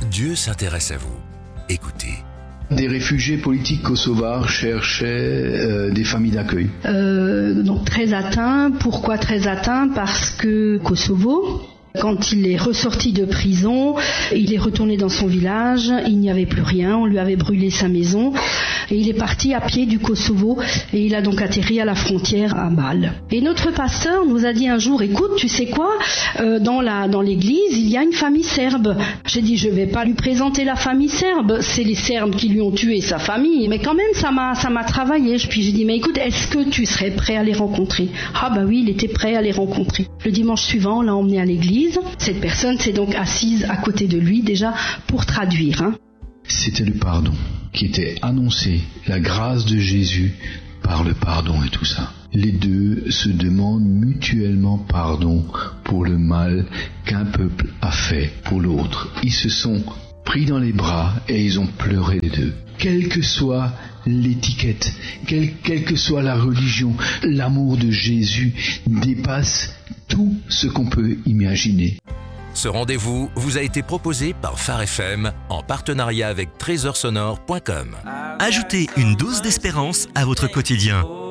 Dieu s'intéresse à vous. Écoutez. Des réfugiés politiques kosovars cherchaient des familles d'accueil. Donc très atteint. Pourquoi très atteint ? Parce que Kosovo, quand il est ressorti de prison, il est retourné dans son village, il n'y avait plus rien, on lui avait brûlé sa maison et il est parti à pied du Kosovo et il a donc atterri à la frontière à Bâle. Et notre pasteur nous a dit un jour, écoute, tu sais quoi, dans l'église, il y a une famille serbe. J'ai dit, je vais pas lui présenter la famille serbe, c'est les Serbes qui lui ont tué sa famille, mais quand même ça m'a travaillé. Puis j'ai dit, mais écoute, est-ce que tu serais prêt à les rencontrer ? Ah bah oui, il était prêt à les rencontrer. Le dimanche suivant, on l'a emmené à l'église. Cette personne s'est donc assise à côté de lui déjà pour traduire. C'était le pardon qui était annoncé, la grâce de Jésus par le pardon et tout ça. Les deux se demandent mutuellement pardon pour le mal qu'un peuple a fait pour l'autre. Ils se sont pris dans les bras et ils ont pleuré les deux. Quelle que soit l'étiquette, quelle que soit la religion, l'amour de Jésus dépasse tout ce qu'on peut imaginer. Ce rendez-vous vous a été proposé par Phare FM en partenariat avec trésorsonore.com. Ajoutez une dose d'espérance à votre quotidien.